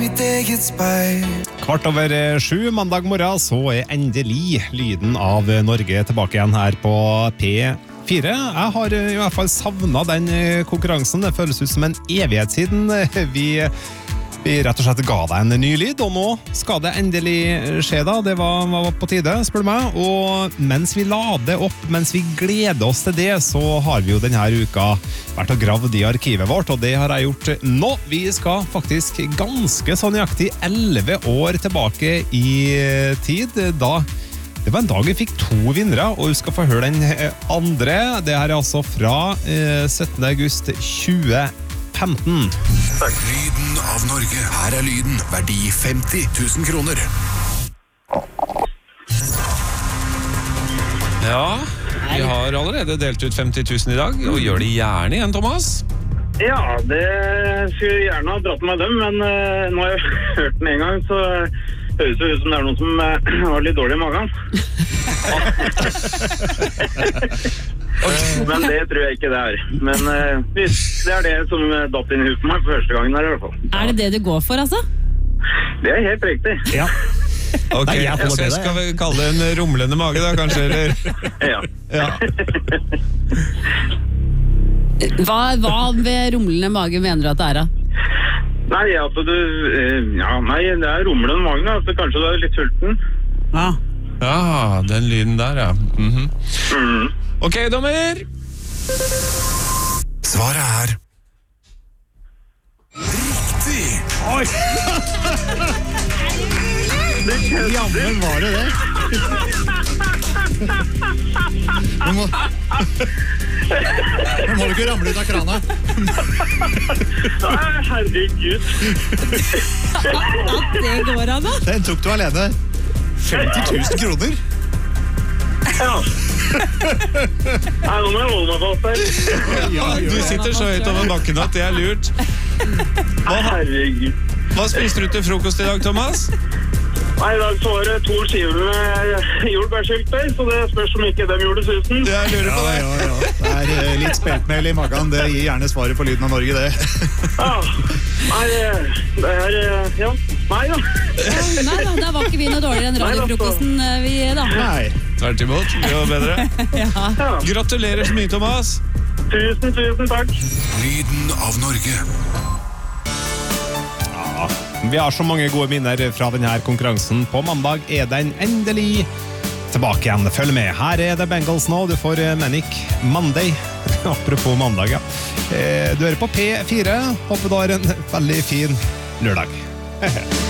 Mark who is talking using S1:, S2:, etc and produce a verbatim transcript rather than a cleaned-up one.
S1: Mitt eget speil.
S2: Kvart over sju mandag morgen så er endelig lyden av Norge tilbake igjen her på P fire. Jeg har i hvert fall savnet den konkurransen. Det føles ut som en evighet siden vi, vi rett og slett ga deg en ny lyd, og nå skal det endelig skje da. Det var, var på tide, spør du meg. Og mens vi lader opp, mens vi gleder oss til det, så har vi jo denne uka vært og gravd i arkivet vårt, og det har jeg gjort nå. Vi skal faktisk ganske så nøyaktig elleve år tilbake i tid, da det var en dag vi fikk to vinnere, og du skal få høre den andre. Det her er altså fra eh, syttende august tjue femten.
S3: Lyden av Norge. Her er lyden. Verdi femti tusen kroner.
S4: Ja, vi har allerede delt ut femti tusen i dag, og gjør det gjerne igjen, Thomas.
S5: Ja, det skulle jeg gjerne ha dratt med dem, men uh, nå har jeg hørt den en gang, så høres det ut som det er noen som uh, var litt dårlig i magen. Men det tror jeg ikke det er. Men uh, hvis det er det som datt inn i huset meg for første gangen her i hvert fall.
S6: Er det det du går for, altså?
S5: Det er helt riktig.
S2: Ja.
S4: Ok,
S2: Nei, jeg får
S4: så
S2: det,
S4: skal vi kalle det en rumlende mage da, kanskje, eller?
S5: Ja.
S4: Ja.
S6: Hva, hva ved rumlende mage mener du at det er, da?
S5: Nei, altså du... Uh, ja, nei, det er rumlende magen, altså kanskje du er litt sulten.
S6: Ja.
S4: Ja, den lyden der, ja. Mhm.
S5: Mm.
S4: Ok, dommer!
S3: Svaret er riktig.
S2: Oi! Jammen var det det.
S7: Nå må, nå må du ikke ramle ut av krana.
S5: Nei, herregud.
S6: At det går an, da?
S7: Den tok du alene. femti tusen kroner.
S5: Ja. Nei, nå må jeg holde meg fast her.
S7: Ja,
S4: Du sitter så høyt over bakken at det er lurt.
S5: Nei, herregud.
S4: Hva spiste du til frokost i dag, Thomas?
S5: Nei, i dag så var det to skiver med jordbærsyltetøy, så det spørs om ikke dem gjorde susen.
S4: Jeg lurer på
S7: Ja,
S4: det.
S7: ja, ja. Det er eh, litt speltmel i magen. Det gir gjerne svaret på lyden av Norge, det.
S5: Ja. Nei, det er... Ja. Nei da.
S6: Ja, nei da, da var ikke vi noe dårligere enn radiofrokosten, vi da.
S7: Nei.
S4: Tvert imot, det var bedre.
S6: Ja.
S5: Ja.
S4: Gratulerer så mye, Thomas.
S5: Tusen, tusen takk.
S3: Lyden av Norge.
S2: Vi har så mange gode minner fra denne konkurransen. På mandag er den endelig tilbake igjen. Følg med. Her er det Bengals nå. Du får Manic Monday. Apropos mandag, ja. Du hører på P fire. Håper du har en veldig fin lørdag.